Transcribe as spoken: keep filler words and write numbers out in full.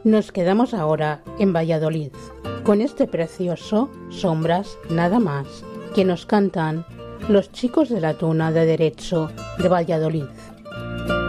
Nos quedamos ahora en Valladolid, con este precioso Sombras nada más, que nos cantan los chicos de la Tuna de Derecho de Valladolid.